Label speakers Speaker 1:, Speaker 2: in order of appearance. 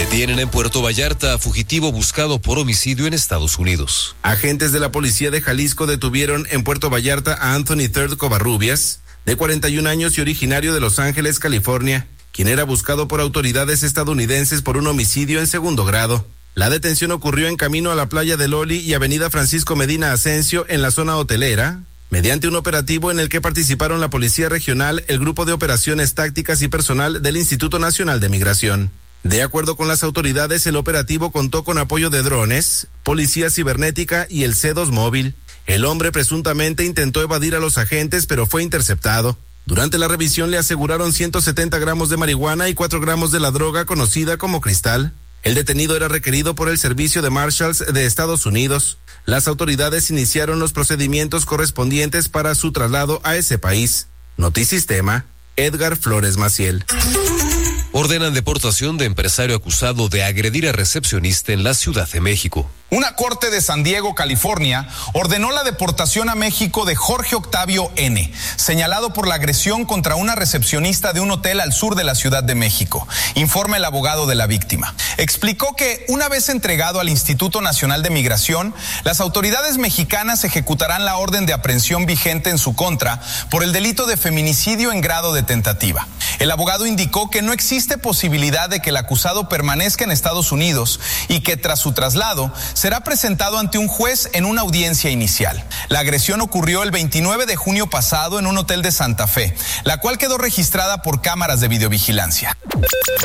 Speaker 1: Detienen en Puerto Vallarta a fugitivo buscado por homicidio en Estados Unidos.
Speaker 2: Agentes de la policía de Jalisco detuvieron en Puerto Vallarta a Anthony Third Covarrubias, de 41 años y originario de Los Ángeles, California, quien era buscado por autoridades estadounidenses por un homicidio en segundo grado. La detención ocurrió en camino a la playa de Loli y avenida Francisco Medina Asensio en la zona hotelera, mediante un operativo en el que participaron la Policía Regional, el Grupo de Operaciones Tácticas y personal del Instituto Nacional de Migración. De acuerdo con las autoridades, el operativo contó con apoyo de drones, policía cibernética y el C2 móvil. El hombre presuntamente intentó evadir a los agentes, pero fue interceptado. Durante la revisión le aseguraron 170 gramos de marihuana y 4 gramos de la droga conocida como cristal. El detenido era requerido por el Servicio de Marshals de Estados Unidos. Las autoridades iniciaron los procedimientos correspondientes para su traslado a ese país. Notisistema, Edgar Flores Maciel.
Speaker 1: Ordenan deportación de empresario acusado de agredir a recepcionista en la Ciudad de México.
Speaker 3: Una corte de San Diego, California, ordenó la deportación a México de Jorge Octavio N., señalado por la agresión contra una recepcionista de un hotel al sur de la Ciudad de México. Informa el abogado de la víctima. Explicó que una vez entregado al Instituto Nacional de Migración, las autoridades mexicanas ejecutarán la orden de aprehensión vigente en su contra por el delito de feminicidio en grado de tentativa. El abogado indicó que no existe posibilidad de que el acusado permanezca en Estados Unidos y que tras su traslado será presentado ante un juez en una audiencia inicial. La agresión ocurrió el 29 de junio pasado en un hotel de Santa Fe, la cual quedó registrada por cámaras de videovigilancia.